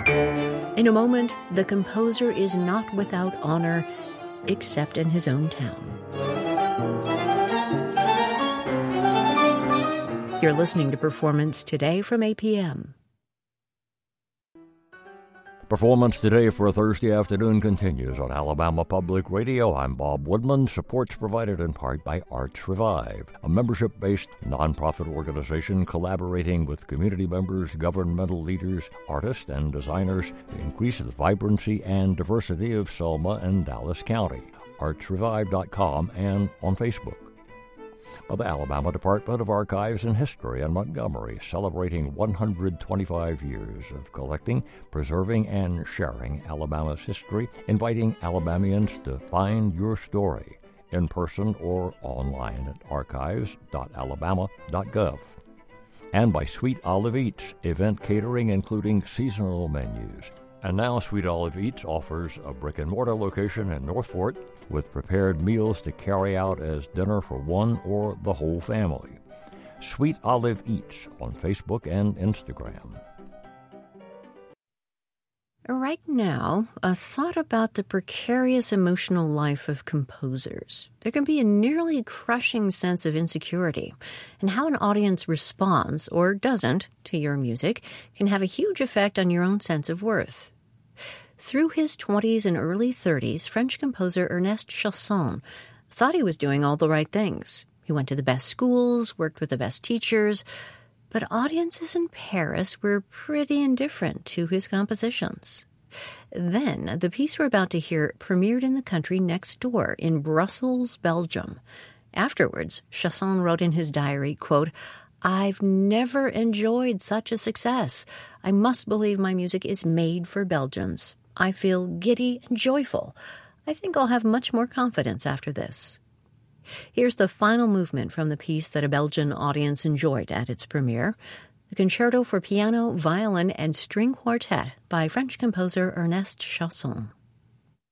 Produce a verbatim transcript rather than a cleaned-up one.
In a moment, the composer is not without honor, except in his own town. You're listening to Performance Today from A P M. Performance Today for a Thursday afternoon continues on Alabama Public Radio. I'm Bob Woodman. Support's provided in part by Arts Revive, a membership-based nonprofit organization collaborating with community members, governmental leaders, artists, and designers to increase the vibrancy and diversity of Selma and Dallas County. arts revive dot com and on Facebook. Well, the Alabama Department of Archives and History in Montgomery, celebrating one hundred twenty-five years of collecting, preserving, and sharing Alabama's history, inviting Alabamians to find your story in person or online at archives dot alabama dot gov. And by Sweet Olive Eats, event catering including seasonal menus. And now Sweet Olive Eats offers a brick-and-mortar location in North Fort with prepared meals to carry out as dinner for one or the whole family. Sweet Olive Eats on Facebook and Instagram. Right now, a thought about the precarious emotional life of composers. There can be a nearly crushing sense of insecurity, and how an audience responds, or doesn't, to your music can have a huge effect on your own sense of worth. Through his twenties and early thirties, French composer Ernest Chausson thought he was doing all the right things. He went to the best schools, worked with the best teachers, but audiences in Paris were pretty indifferent to his compositions. Then, the piece we're about to hear premiered in the country next door, in Brussels, Belgium. Afterwards, Chausson wrote in his diary, quote, "I've never enjoyed such a success. I must believe my music is made for Belgians. I feel giddy and joyful. I think I'll have much more confidence after this." Here's the final movement from the piece that a Belgian audience enjoyed at its premiere, the Concerto for Piano, Violin, and String Quartet by French composer Ernest Chausson.